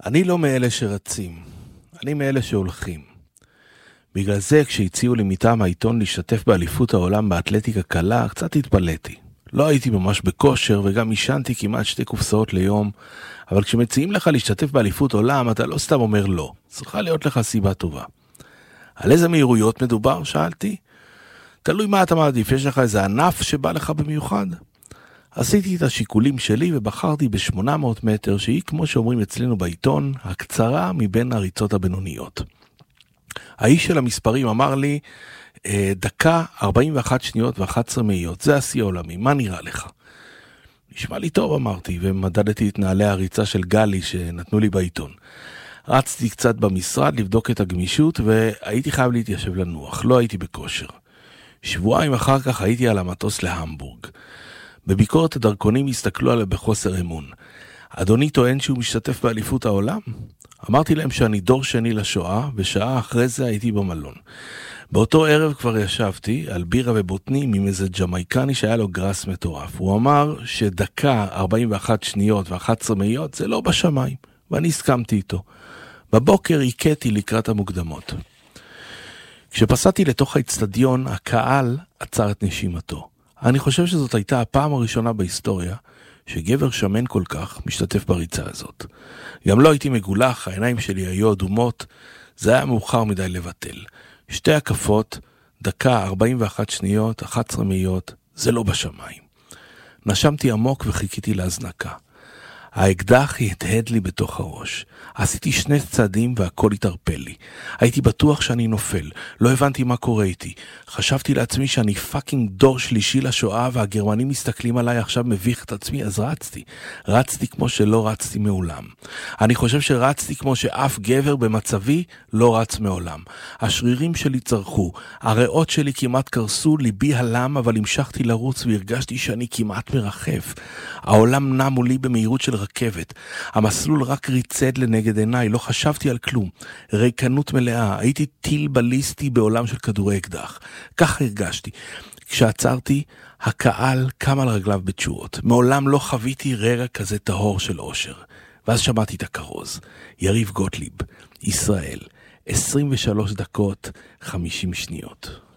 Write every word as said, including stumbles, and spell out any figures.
אני לא מאלה שרצים, אני מאלה שהולכים. בגלל זה כשהציעו לי מטעם העיתון להשתתף באליפות העולם באתלטיקה קלה, קצת התפלאתי. לא הייתי ממש בכושר וגם ישנתי כמעט שתי קופסאות ליום, אבל כשמציעים לך להשתתף באליפות עולם, אתה לא סתם אומר לא. צריכה להיות לך סיבה טובה. על איזה מהירויות מדובר? שאלתי. תלוי מה אתה מעדיף, יש לך איזה ענף שבא לך במיוחד? עשיתי את השיקולים שלי ובחרתי ב-שמונה מאות מטר, שהיא, כמו שאומרים אצלנו בעיתון, הקצרה מבין הריצות הבינוניות. האיש של המספרים אמר לי, דקה, ארבעים ואחת שניות ואחת עשרה מאיות, זה השיא העולמי, מה נראה לך? נשמע לי טוב, אמרתי, ומדדתי את נעלי הריצה של גלי שנתנו לי בעיתון. רצתי קצת במשרד לבדוק את הגמישות, והייתי חייב להתיישב לנוח, לא הייתי בכושר. שבועיים אחר כך הייתי על המטוס להמבורג. בביקורת הדרכונים הסתכלו עליו בחוסר אמון. אדוני טוען שהוא משתתף באליפות העולם? אמרתי להם שאני דור שני לשואה, ושעה אחרי זה הייתי במלון. באותו ערב כבר ישבתי על בירה ובוטנים עם איזה ג'מייקני שהיה לו גרס מטורף. הוא אמר שדקה, ארבעים ואחת שניות ואחת עשרה מאיות זה לא בשמיים, ואני הסכמתי איתו. בבוקר עיקתי לקראת המוקדמות. כשפסעתי לתוך האצטדיון, הקהל עצר את נשימתו. אני חושב שזאת הייתה הפעם הראשונה בהיסטוריה שגבר שמן כל כך משתתף בריצה הזאת. גם לא הייתי מגולח, העיניים שלי היו אדומות, זה היה מאוחר מדי לבטל. שתי הקפות, דקה, ארבעים ואחת שניות, אחת עשרה מאיות, זה לא בשמיים. נשמתי עמוק וחיכיתי להזנקה. האקדח יתהד לי בתוך הראש. עשיתי שני צעדים והכל התערפל לי. הייתי בטוח שאני נופל. לא הבנתי מה קורה איתי. חשבתי לעצמי שאני פאקינג דור שלישי לשואה והגרמנים מסתכלים עליי עכשיו מביך את עצמי, אז רצתי. רצתי כמו שלא רצתי מעולם. אני חושב שרצתי כמו שאף גבר במצבי לא רץ מעולם. השרירים שלי צרחו. הריאות שלי כמעט קרסו, ליבי הלם, אבל המשכתי לרוץ והרגשתי שאני כמעט מרחף. העולם נע מולי במהירות של רכבת. המסלול רק ריצד לנגד עיניי, לא חשבתי על כלום. ריקנות מלאה, הייתי טיל בליסטי בעולם של כדורי אקדח. כך הרגשתי. כשעצרתי, הקהל קם על רגליו בתשואות. מעולם לא חוויתי רגע כזה טהור של אושר. ואז שמעתי את הכרוז. יריב גוטליב, ישראל, עשרים ושלוש דקות, חמישים שניות.